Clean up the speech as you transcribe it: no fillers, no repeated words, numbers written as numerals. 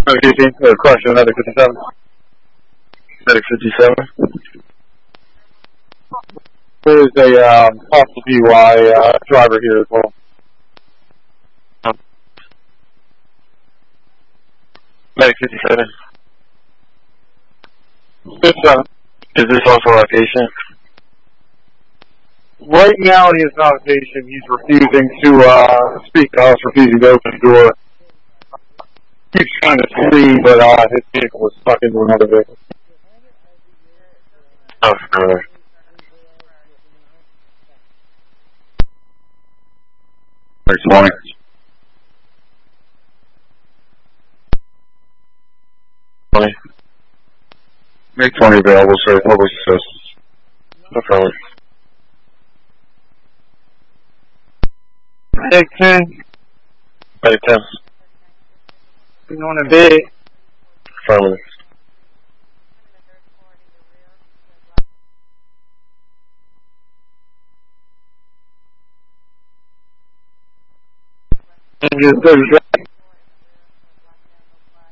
Medic 18, correction, Medic 57. Medic 57. There's a possible DUI driver here as well. Medic 57. Is this also our patient? Right now he is not a patient. He's refusing to speak to us, refusing to open the door. Keeps trying to flee, but his vehicle was stuck into another vehicle. Oh, sure. Next morning. Make 20 available, sir. Public assistance. No problem. Medic 10. Medic 10. Been on a bed. Affirmative. And just